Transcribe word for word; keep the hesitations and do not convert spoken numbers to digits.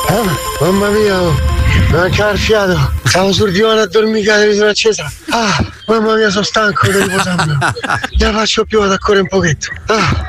Ah, mamma mia, oh. Mi manca il fiato. Stavo sul divano a dormire, la televisione accesa. Ah, mamma mia, sono stanco, devo riposarmi. Non la faccio più, vado a correre un pochetto. Ah.